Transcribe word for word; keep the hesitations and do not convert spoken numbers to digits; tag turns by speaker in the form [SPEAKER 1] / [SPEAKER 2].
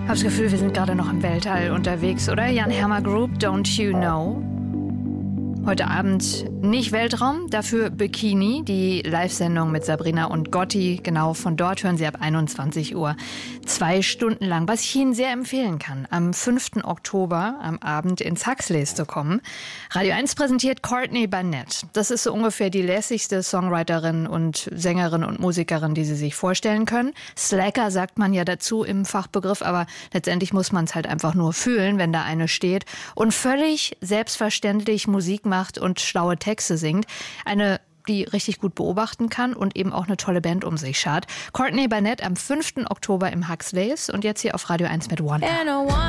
[SPEAKER 1] Hab das Gefühl, wir sind gerade noch im Weltall unterwegs, oder? Jan Hammer Group, Don't You Know? Heute Abend nicht Weltraum, dafür Bikini, die Live-Sendung mit Sabrina und Gotti. Genau von dort hören Sie ab einundzwanzig Uhr. Zwei Stunden lang, was ich Ihnen sehr empfehlen kann, am fünften Oktober am Abend ins Huxleys zu kommen. Radio eins präsentiert Courtney Barnett. Das ist so ungefähr die lässigste Songwriterin und Sängerin und Musikerin, die Sie sich vorstellen können. Slacker sagt man ja dazu im Fachbegriff, aber letztendlich muss man es halt einfach nur fühlen, wenn da eine steht und völlig selbstverständlich Musik macht und schlaue Texte singt. Eine, die richtig gut beobachten kann und eben auch eine tolle Band um sich schart. Courtney Barnett am fünften Oktober im Huxleys und jetzt hier auf Radio eins mit Wonder.